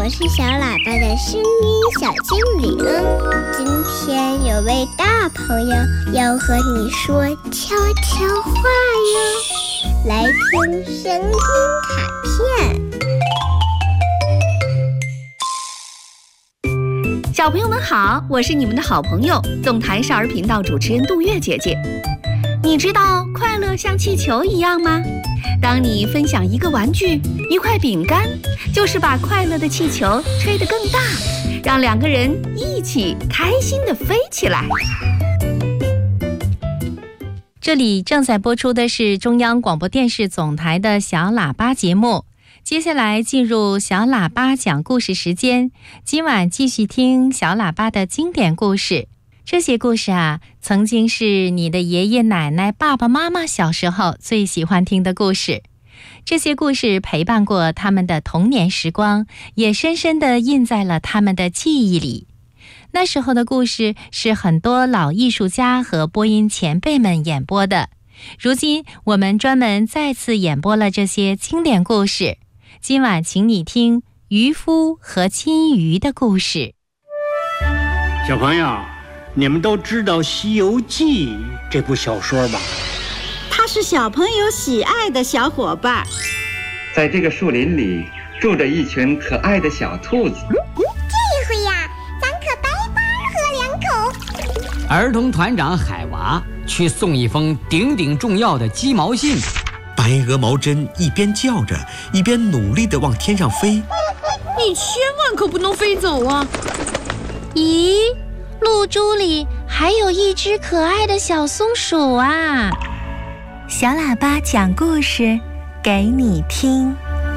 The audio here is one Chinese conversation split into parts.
我是小喇叭的声音小精灵。今天有位大朋友要和你说悄悄话哟，来听声音卡片。 小朋友们好，我是你们的好朋友总台少儿频道主持人杜月姐姐。你知道快乐像气球一样吗？当你分享一个玩具、一块饼干，就是把快乐的气球吹得更大，让两个人一起开心地飞起来。 这里正在播出的是中央广播电视总台的小喇叭节目。接下来进入小喇叭讲故事时间，今晚继续听小喇叭的经典故事。这些故事曾经是你的爷爷奶奶、爸爸妈妈小时候最喜欢听的故事。这些故事陪伴过他们的童年时光，也深深地印在了他们的记忆里。那时候的故事是很多老艺术家和播音前辈们演播的。如今我们专门再次演播了这些经典故事。今晚请你听渔夫和金鱼的故事。 小朋友，你们都知道《西游记》这部小说吧？ 它是小朋友喜爱的小伙伴。 在这个树林里住着一群可爱的小兔子。 这回呀，咱可白喝2口。 儿童团长海娃去送一封顶顶重要的鸡毛信。 白鹅毛针一边叫着，一边努力地往天上飞。 你千万可不能飞走啊！ 咦，露珠里还有一只可爱的小松鼠啊！小喇叭讲故事给你听。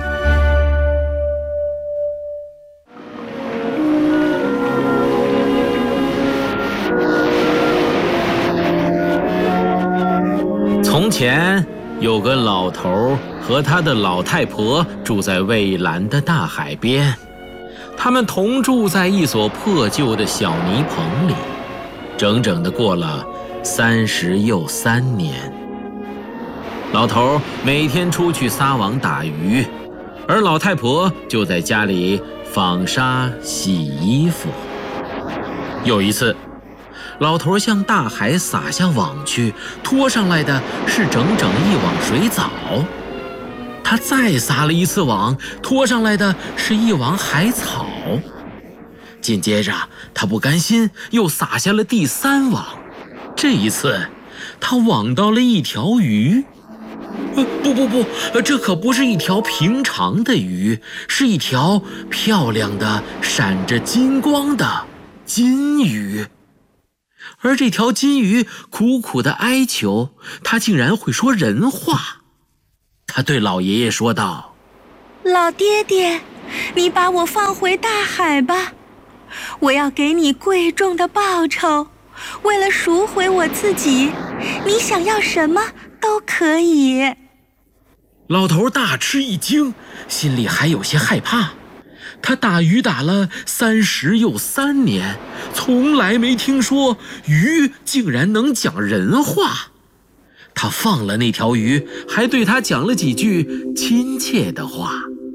从前有个老头和他的老太婆住在蔚蓝的大海边，他们同住在一所破旧的小泥棚里，整整的过了30又3年。老头每天出去撒网打鱼，而老太婆就在家里纺纱洗衣服。有一次，老头向大海撒下网去，拖上来的是整整1网水藻。他再撒了一次网，拖上来的是1网海草。紧接着他不甘心，又撒下了第3网。这一次他网到了一条鱼。不，这可不是一条平常的鱼，是一条漂亮的闪着金光的金鱼。而这条金鱼苦苦地哀求，它竟然会说人话。他对老爷爷说道： 老爹爹，你把我放回大海吧，我要给你贵重的报酬。为了赎回我自己，你想要什么都可以。 老头大吃一惊，心里还有些害怕。他打鱼打了30又3年，从来没听说鱼竟然能讲人话。他放了那条鱼，还对他讲了几句亲切的话。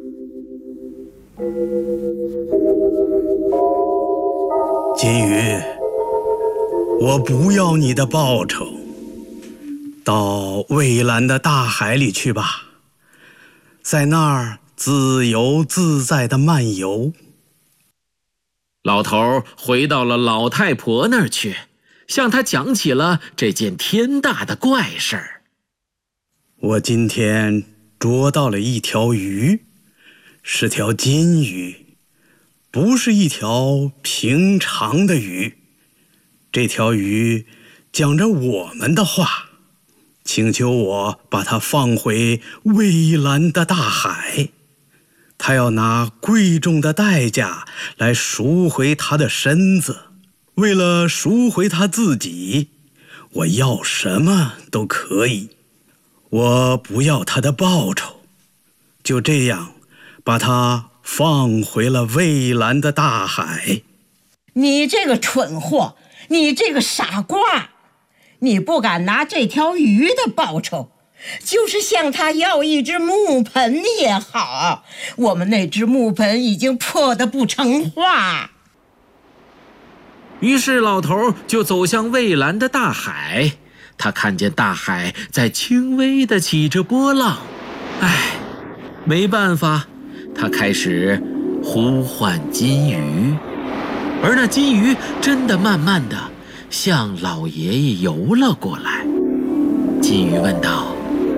金鱼，我不要你的报酬，到蔚蓝的大海里去吧，在那儿自由自在地漫游。 老头回到了老太婆那儿去，向她讲起了这件天大的怪事儿。 我今天捉到了一条鱼，是条金鱼，不是一条平常的鱼。这条鱼讲着我们的话，请求我把它放回蔚蓝的大海。他要拿贵重的代价来赎回他的身子。为了赎回他自己，我要什么都可以。我不要他的报酬，就这样把他放回了蔚蓝的大海。 你这个蠢货，你这个傻瓜，你不敢拿这条鱼的报酬， 就是向他要一只木盆也好，我们那只木盆已经破得不成话。 于是老头就走向蔚蓝的大海，他看见大海在轻微地起着波浪，没办法，他开始呼唤金鱼，而那金鱼真的慢慢地向老爷爷游了过来。金鱼问道：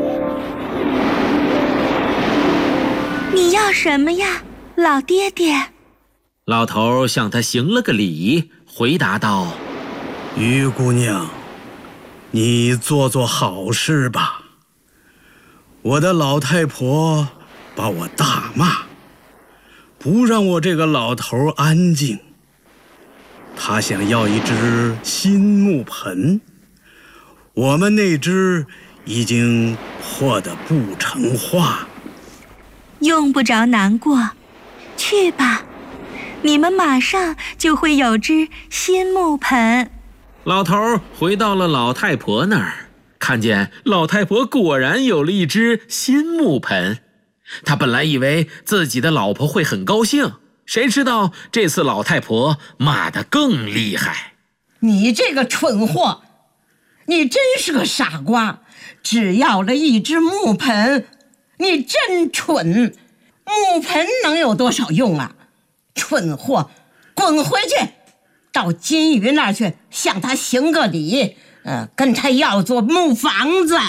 你要什么呀，老爹爹？ 老头向他行了个礼，回答道： 鱼姑娘，你做好事吧。我的老太婆把我大骂，不让我这个老头安静。她想要一只新木盆，我们那只已经破得不成话。 用不着难过，去吧，你们马上就会有只新木盆。 老头回到了老太婆那儿，看见老太婆果然有了一只新木盆。他本来以为自己的老婆会很高兴，谁知道这次老太婆骂得更厉害。 你这个蠢货，你真是个傻瓜，只要了一只木盆，你真蠢，木盆能有多少用啊？蠢货，滚回去，到金鱼那儿去，向他行个礼，跟他要座木房子。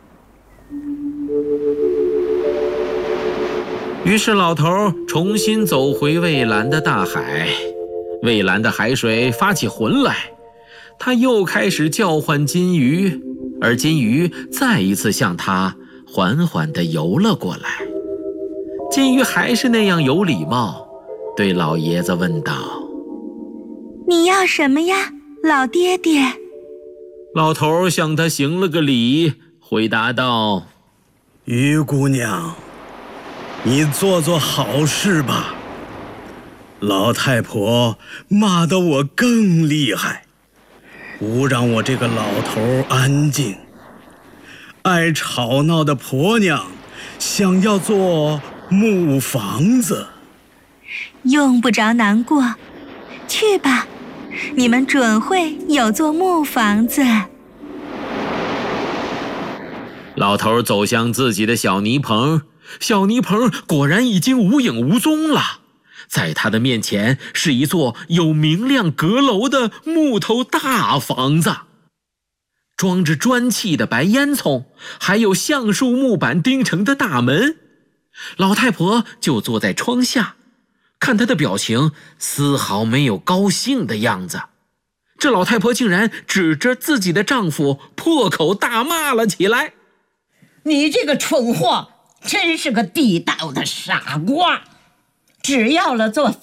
于是老头重新走回蔚蓝的大海，蔚蓝的海水发起浑来，他又开始叫唤金鱼，而金鱼再一次向他缓缓地游了过来。金鱼还是那样有礼貌，对老爷子问道： 你要什么呀，老爹爹？ 老头向他行了个礼，回答道： 鱼姑娘，你做好事吧。老太婆骂得我更厉害，不让我这个老头安静。爱吵闹的婆娘想要做木房子。 用不着难过，去吧，你们准会有座木房子。 老头走向自己的小泥棚，小泥棚果然已经无影无踪了。在他的面前是一座有明亮阁楼的木头大房子，装着砖砌的白烟囱，还有橡树木板钉成的大门。老太婆就坐在窗下，看她的表情丝毫没有高兴的样子。这老太婆竟然指着自己的丈夫破口大骂了起来： 你这个蠢货，真是个地道的傻瓜，只要了座